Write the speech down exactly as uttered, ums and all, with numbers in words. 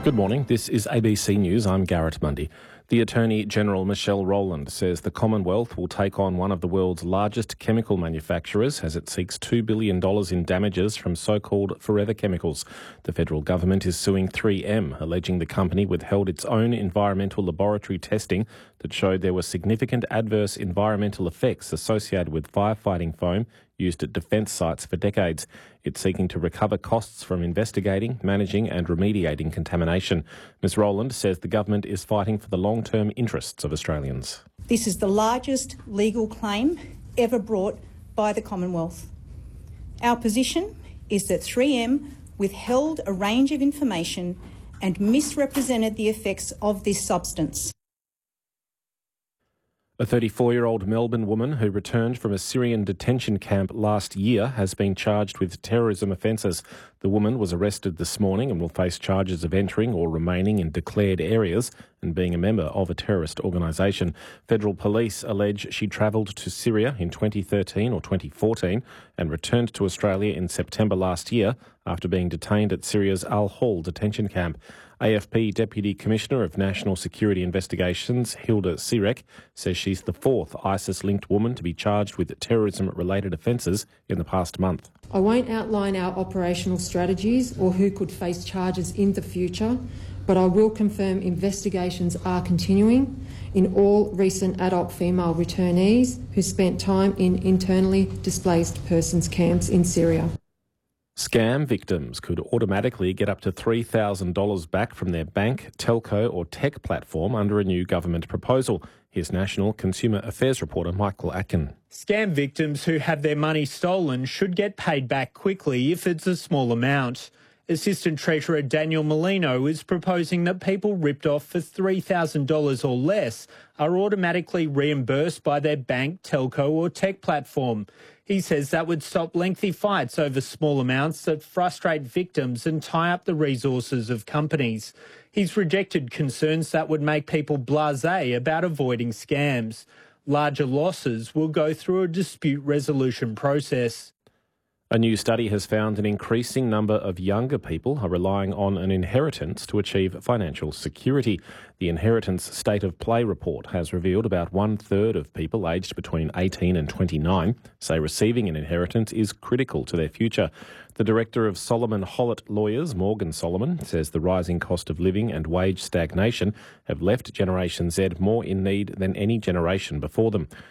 Good morning. This is A B C News. I'm Garrett Mundy. The Attorney-General Michelle Rowland says the Commonwealth will take on one of the world's largest chemical manufacturers as it seeks two billion dollars in damages from so-called forever chemicals. The federal government is suing three M, alleging the company withheld its own environmental laboratory testing that showed there were significant adverse environmental effects associated with firefighting foam used at defence sites for decades. It's seeking to recover costs from investigating, managing and remediating contamination. Ms Rowland says the government is fighting for the long-term interests of Australians. This is the largest legal claim ever brought by the Commonwealth. Our position is that three M withheld a range of information and misrepresented the effects of this substance. A thirty-four-year-old Melbourne woman who returned from a Syrian detention camp last year has been charged with terrorism offences. The woman was arrested this morning and will face charges of entering or remaining in declared areas and being a member of a terrorist organisation. Federal police allege she travelled to Syria in twenty thirteen or twenty fourteen and returned to Australia in September last year after being detained at Syria's Al Hol detention camp. A F P Deputy Commissioner of National Security Investigations, Hilda Sirek, says she's the fourth ISIS-linked woman to be charged with terrorism-related offences in the past month. I won't outline our operational strategies or who could face charges in the future, but I will confirm investigations are continuing in all recent adult female returnees who spent time in internally displaced persons camps in Syria. Scam victims could automatically get up to three thousand dollars back from their bank, telco or tech platform under a new government proposal. Here's National Consumer Affairs reporter Michael Atkin. Scam victims who have their money stolen should get paid back quickly if it's a small amount. Assistant Treasurer Daniel Molino is proposing that people ripped off for three thousand dollars or less are automatically reimbursed by their bank, telco or tech platform. He says that would stop lengthy fights over small amounts that frustrate victims and tie up the resources of companies. He's rejected concerns that would make people blasé about avoiding scams. Larger losses will go through a dispute resolution process. A new study has found an increasing number of younger people are relying on an inheritance to achieve financial security. The Inheritance State of Play report has revealed about one-third of people aged between eighteen and twenty-nine say receiving an inheritance is critical to their future. The director of Solomon Hollett Lawyers, Morgan Solomon, says the rising cost of living and wage stagnation have left Generation Z more in need than any generation before them.